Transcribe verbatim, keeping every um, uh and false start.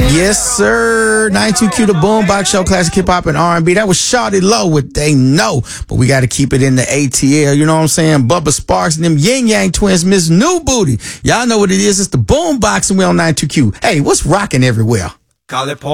Yes, sir. ninety-two Q, the Boombox Show, classic hip hop and R and B. That was Shawty Low with They Know, but we got to keep it in the A T L. You know what I'm saying? Bubba Sparks and them Yin Yang twins, Miss New Booty. Y'all know what it is. It's the Boombox, and we on ninety-two Q. Hey, what's rocking everywhere? Call it